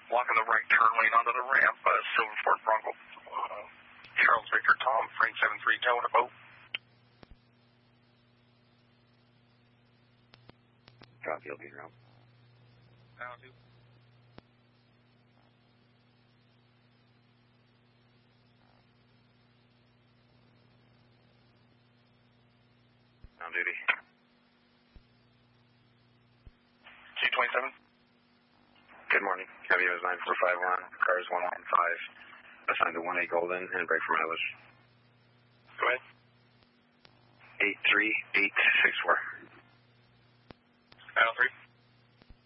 blocking the right turn lane onto the ramp, Silver Ford Bronco. Charles Victor Tom, Frank 73, towing a boat. Copy, I'll be around. Now, two. On duty. C-27. Good morning. Heavy is 9451. Cars 115. Assigned to 1A Golden and break for mileage. Go ahead. 83864. Now, 3.